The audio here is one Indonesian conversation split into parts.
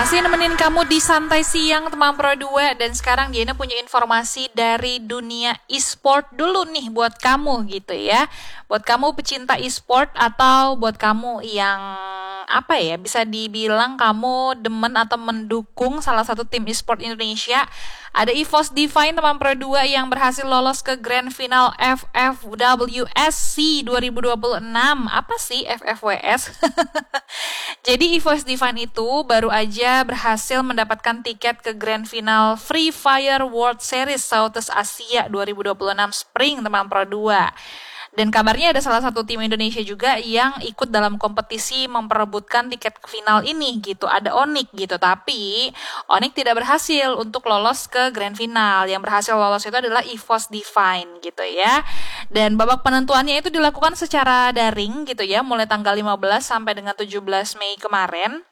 Masih nemenin kamu di Santai Siang teman Pro 2. Dan sekarang Diana punya informasi dari dunia e-sport dulu nih buat kamu gitu ya. Buat kamu pecinta e-sport atau buat kamu yang bisa dibilang kamu demen atau mendukung salah satu tim e-sport Indonesia. Ada EVOS Divine teman Pro 2 yang berhasil lolos ke Grand Final FFWSC 2026. Apa sih FFWS? Jadi EVOS Divine itu baru aja berhasil mendapatkan tiket ke Grand Final Free Fire World Series Southeast Asia 2026 Spring teman Pro 2. Dan kabarnya ada salah satu tim Indonesia juga yang ikut dalam kompetisi memperebutkan tiket ke final ini gitu. Ada Onyx gitu, tapi Onyx tidak berhasil untuk lolos ke grand final. Yang berhasil lolos itu adalah EVOS Divine gitu ya. Dan babak penentuannya itu dilakukan secara daring gitu ya, mulai tanggal 15 sampai dengan 17 Mei kemarin.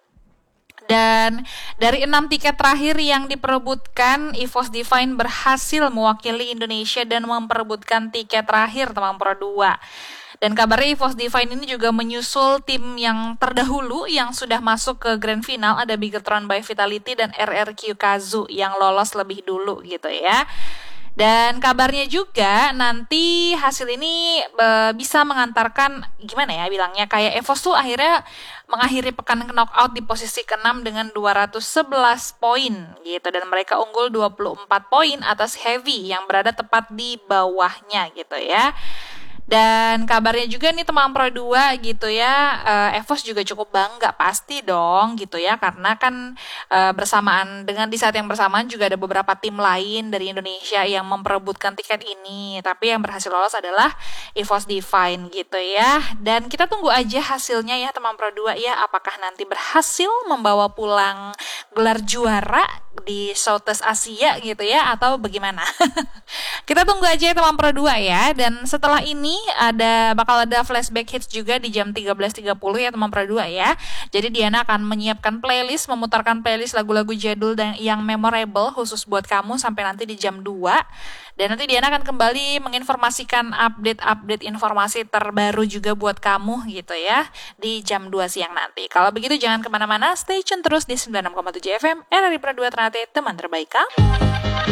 Dan dari 6 tiket terakhir yang diperebutkan, EVOS Divine berhasil mewakili Indonesia dan memperebutkan tiket terakhir teman Pro 2. Dan kabarnya EVOS Divine ini juga menyusul tim yang terdahulu yang sudah masuk ke grand final, ada Bigetron by Vitality dan RRQ Kazu yang lolos lebih dulu gitu ya. Dan kabarnya juga nanti hasil ini bisa mengantarkan, gimana ya bilangnya, kayak EVOS tuh akhirnya mengakhiri pekan knockout di posisi ke-6 dengan 211 poin gitu. Dan mereka unggul 24 poin atas Heavy yang berada tepat di bawahnya gitu ya. Dan kabarnya juga nih teman Pro 2 gitu ya, EVOS juga cukup bangga pasti dong gitu ya, karena kan bersamaan dengan di saat yang bersamaan juga ada beberapa tim lain dari Indonesia yang memperebutkan tiket ini, tapi yang berhasil lolos adalah EVOS Divine gitu ya. Dan kita tunggu aja hasilnya ya teman Pro 2 ya, apakah nanti berhasil membawa pulang gelar juara di Southeast Asia gitu ya atau bagaimana. Kita tunggu aja ya teman Pro 2 ya. Dan setelah ini bakal ada flashback hits juga di jam 13.30 ya teman Pro 2 ya. Jadi Diana akan menyiapkan playlist, memutarkan playlist lagu-lagu jadul dan yang memorable khusus buat kamu sampai nanti di jam 2. Dan nanti Diana akan kembali menginformasikan update informasi terbaru juga buat kamu gitu ya di jam 2 siang nanti. Kalau begitu jangan kemana-mana, stay tune terus di 96,7 FM RRI Pro 2 Ternate, teman terbaik kamu.